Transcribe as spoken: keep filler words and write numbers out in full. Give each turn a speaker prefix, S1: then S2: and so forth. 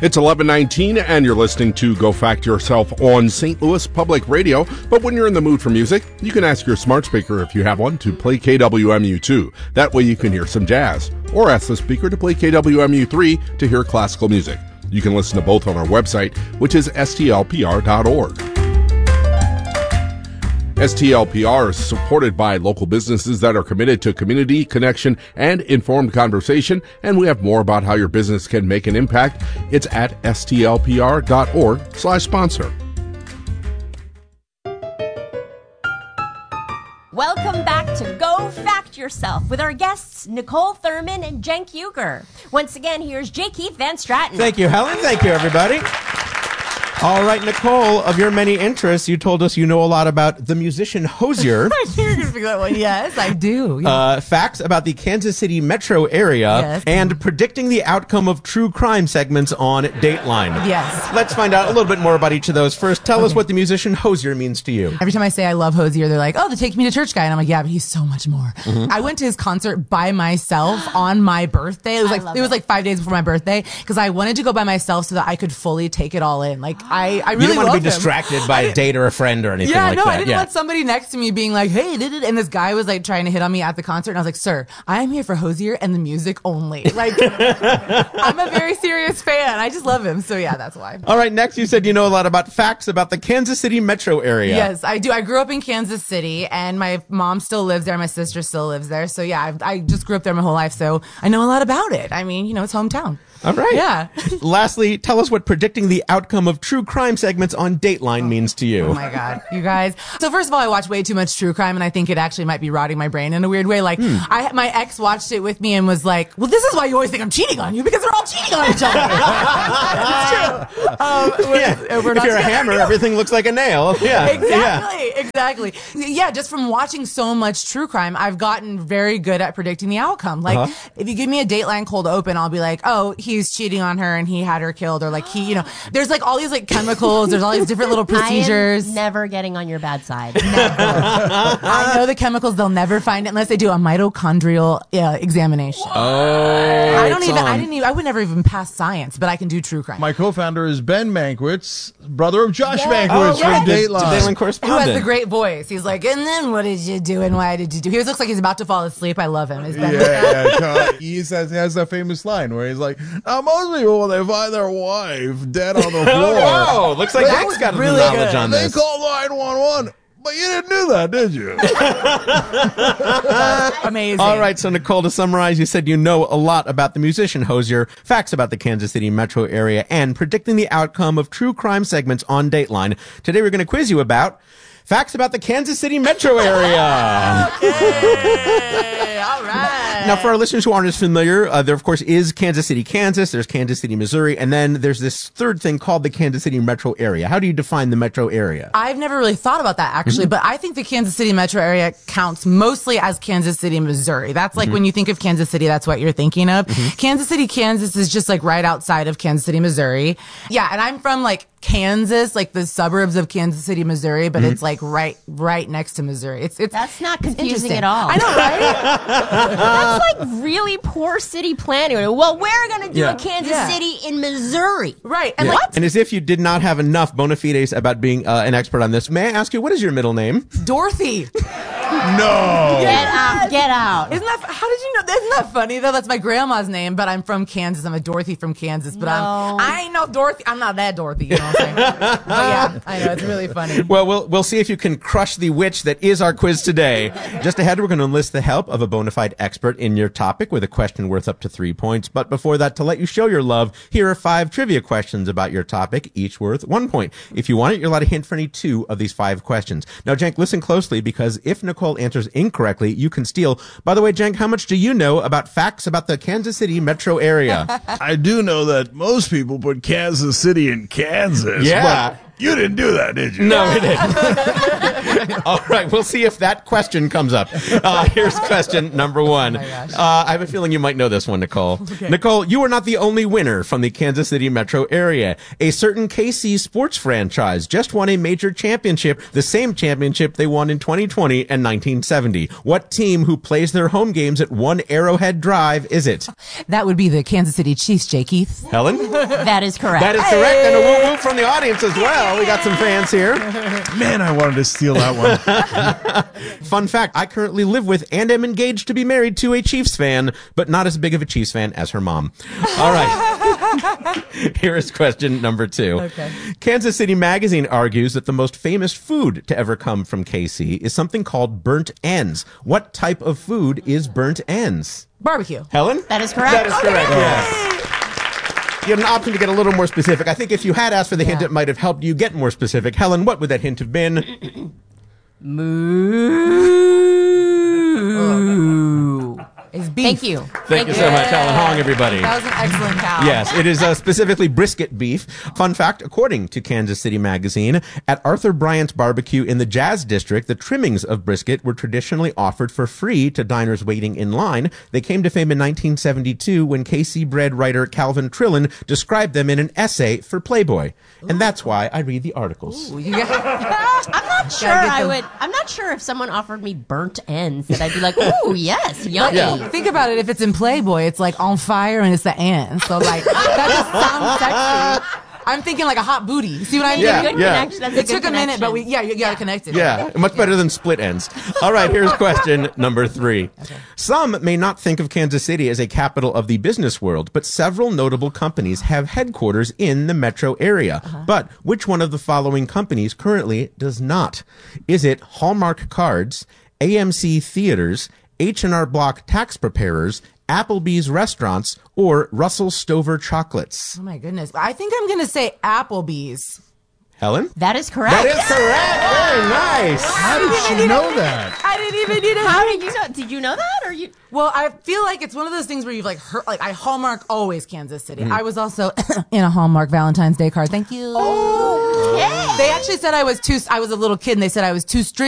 S1: It's eleven nineteen, and you're listening to Go Fact Yourself on Saint Louis Public Radio. But when you're in the mood for music, you can ask your smart speaker, if you have one, to play K W M U two. That way you can hear some jazz. Or ask the speaker to play K W M U three to hear classical music. You can listen to both on our website, which is S T L P R dot org. S T L P R is supported by local businesses that are committed to community, connection, and informed conversation, and we have more about how your business can make an impact. It's at S T L P R dot org slash sponsor.
S2: Welcome back to Go Fact Yourself with our guests, Nicole Thurman and Cenk Uygur. Once again, here's J. Keith Van Stratten.
S3: Thank you, Helen. Thank you, everybody. All right, Nicole, of your many interests, you told us you know a lot about the musician Hozier.
S4: I knew you were going to pick that one. Yes, I do. Yeah.
S3: Uh, facts about the Kansas City metro area,
S4: yes.
S3: And predicting the outcome of true crime segments on Dateline.
S4: Yes.
S3: Let's find out a little bit more about each of those. First, tell
S4: okay.
S3: us what the musician Hozier means to you.
S4: Every time I say I love Hozier, they're like, oh, the Take Me to Church guy. And I'm like, yeah, but he's so much more. Mm-hmm. I went to his concert by myself on my birthday. It was like it was like five days before my birthday because I wanted to go by myself so that I could fully take it all in. Like, I, I really
S3: You don't want to be
S4: him.
S3: distracted by a date or a friend or anything
S4: yeah,
S3: like
S4: no,
S3: that.
S4: I didn't
S3: yeah.
S4: want somebody next to me being like, hey, did it? And this guy was like trying to hit on me at the concert. And I was like, sir, I am here for Hozier and the music only. Like, I'm a very serious fan. I just love him. So yeah, that's why.
S3: All right. Next, you said you know a lot about facts about the Kansas City metro area.
S4: Yes, I do. I grew up in Kansas City and my mom still lives there. My sister still lives there. So yeah, I've, I just grew up there my whole life. So I know a lot about it. I mean, you know, it's hometown.
S3: All right.
S4: Yeah.
S3: Lastly, tell us what predicting the outcome of true crime segments on Dateline means to you.
S4: Oh my God, you guys. So first of all, I watch way too much true crime and I think it actually might be rotting my brain in a weird way. Like hmm. I, my ex watched it with me and was like, well, this is why you always think I'm cheating on you because they're all cheating on each other. It's true. Um, we're,
S3: yeah.
S4: we're
S3: if
S4: not
S3: you're a
S4: together.
S3: hammer, everything looks like a nail. Yeah.
S4: Exactly.
S3: Yeah.
S4: Exactly. Yeah. Just from watching so much true crime, I've gotten very good at predicting the outcome. Like uh-huh. if you give me a Dateline cold open, I'll be like, oh, he's cheating on her and he had her killed, or like he, you know, there's like all these like chemicals, there's all these different little procedures.
S2: I am never getting on your bad side.
S4: Never. I know the chemicals, they'll never find it unless they do a mitochondrial uh, examination.
S3: Oh,
S4: I don't even,
S3: on.
S4: I didn't even, I would never even pass science, but I can do true crime.
S5: My co-founder is Ben Mankiewicz, brother of Josh
S4: Yeah.
S5: Mankiewicz
S4: Oh, yeah.
S5: from Dateline.
S3: Dateline
S4: Who
S3: correspondent.
S4: has the great voice. He's like, and then what did you do and why did you do? He always looks like he's about to fall asleep. I love him. Is Ben
S5: Yeah, yeah. He says he has that famous line where he's like, now most people when they find their wife dead on the floor,
S3: Oh, looks like
S4: That
S3: Jack's
S4: was
S3: got
S4: really
S3: the knowledge
S4: good.
S3: on
S5: they
S3: this.
S5: call nine one one. But you didn't do that, did you?
S4: Amazing.
S3: All right, so Nicole, to summarize, you said you know a lot about the musician Hozier, facts about the Kansas City metro area, and predicting the outcome of true crime segments on Dateline. Today we're going to quiz you about facts about the Kansas City metro area.
S4: Okay. All right.
S3: Now, for our listeners who aren't as familiar, uh, there, of course, is Kansas City, Kansas. There's Kansas City, Missouri. And then there's this third thing called the Kansas City metro area. How do you define the metro area?
S4: I've never really thought about that, actually, but I think the Kansas City metro area counts mostly as Kansas City, Missouri. That's like mm-hmm. when you think of Kansas City, that's what you're thinking of. Mm-hmm. Kansas City, Kansas is just like right outside of Kansas City, Missouri. Yeah, and I'm from like Kansas, like the suburbs of Kansas City, Missouri, but mm-hmm. it's like right right next to Missouri. It's it's
S2: That's not confusing
S4: interesting.
S2: at all.
S4: I know, right?
S2: That's like really poor city planning. Well, we're going to do
S3: Yeah.
S2: a Kansas
S4: Yeah.
S2: City in Missouri.
S4: Right. And
S3: Yeah.
S4: like
S3: And as if you did not have enough bona fides about being uh, an expert on this, may I ask you, what is your middle name?
S4: Dorothy.
S5: No.
S2: Get out. Get out.
S4: Isn't that, how did you know? Isn't that funny though? That's my grandma's name, but I'm from Kansas. I'm a Dorothy from Kansas, but
S2: No.
S4: I'm, I ain't no Dorothy. I'm not that Dorothy, you know what I'm saying? But yeah, I know. It's really funny.
S3: Well, we'll we'll see if you can crush the witch that is our quiz today. Just ahead, we're going to enlist the help of a bona fide expert in your topic with a question worth up to three points. But before that, to let you show your love, here are five trivia questions about your topic, each worth one point. If you want it, you're allowed a hint for any two of these five questions. Now, Cenk, listen closely, because if Nicole answers incorrectly, you can steal. By the way, Cenk, how much do you know about facts about the Kansas City metro area?
S5: I do know that most people put Kansas City in Kansas.
S3: Yeah.
S5: But You didn't do that, did you?
S3: No, we didn't. All right, we'll see if that question comes up. Uh, here's question number one.
S4: Oh my gosh.
S3: Uh, I have a feeling you might know this one, Nicole. Nicole, you are not the only winner from the Kansas City metro area. A certain K C sports franchise just won a major championship, the same championship they won in twenty twenty and nineteen seventy. What team who plays their home games at One Arrowhead Drive is it?
S4: That would be the Kansas City Chiefs, Jay Keith.
S3: Helen?
S2: That is correct.
S3: That is correct, and a woo-woo from the audience as well. We got some fans here.
S5: Man, I wanted to steal that one.
S3: Fun fact, I currently live with and am engaged to be married to a Chiefs fan, but not as big of a Chiefs fan as her mom. All right. Here is question number two.
S4: Okay.
S3: Kansas City Magazine argues that the most famous food to ever come from K C is something called burnt ends. What type of food is burnt ends?
S4: Barbecue.
S3: Helen?
S2: That is correct.
S3: That is correct, yes. You had an option to get a little more specific. I think if you had asked for the hint,
S4: Yeah.
S3: it might have helped you get more specific. Helen, what would that hint have been?
S4: Moo. It's beef.
S2: Thank you.
S3: Thank you so much, Helen Hong, everybody.
S4: That was an excellent cow.
S3: Yes, it is uh, specifically brisket beef. Fun fact, according to Kansas City Magazine, at Arthur Bryant's Barbecue in the Jazz District, the trimmings of brisket were traditionally offered for free to diners waiting in line. They came to fame in nineteen seventy-two when K C Bread writer Calvin Trillin described them in an essay for Playboy. And that's why I read the articles.
S4: Ooh, you got-
S2: I'm not sure
S4: get
S2: I
S4: the-
S2: would. I'm not sure if someone offered me burnt ends that I'd be like, ooh, yes, yummy.
S3: Yeah.
S4: Think about it. If it's in Playboy, it's like on fire and it's the ants. So like that just sounds sexy. I'm thinking like a hot booty. See what I mean?
S3: Yeah,
S2: Good
S3: yeah.
S2: connection. That's
S4: It
S2: a
S4: took
S2: good
S4: a minute, but we
S2: connection.
S4: yeah, you gotta connect it.
S3: Yeah, much better than split ends. All right, here's question number three. Some may not think of Kansas City as a capital of the business world, but several notable companies have headquarters in the metro area. But which one of the following companies currently does not? Is it Hallmark Cards, A M C Theaters, H and R Block Tax Preparers, Applebee's Restaurants, or Russell Stover Chocolates?
S4: Oh my goodness. I think I'm gonna say Applebee's.
S3: Helen?
S2: That is correct.
S3: That is correct. Very nice.
S5: How did she know that?
S4: I didn't even need a
S2: How did you know? Did you know that, or you?
S4: Well, I feel like it's one of those things where you've like heard, like I Hallmark always Kansas City.
S3: Mm-hmm.
S4: I was also in a Hallmark Valentine's Day card. Thank you.
S2: Okay.
S4: They actually said I was too, I was a little kid and they said I was too stringy.